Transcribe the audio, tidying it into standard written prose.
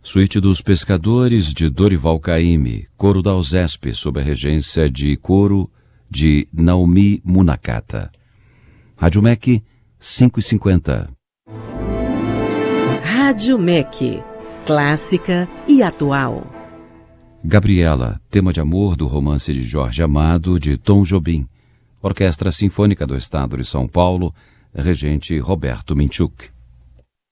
Suíte dos Pescadores, de Dorival Caymmi, coro da USESP, sob a regência de coro de Naomi Munakata. Rádio MEC, 5h50. Rádio MEC, clássica e atual. Gabriela, tema de amor do romance de Jorge Amado, de Tom Jobim. Orquestra Sinfônica do Estado de São Paulo, regente Roberto Minchuk.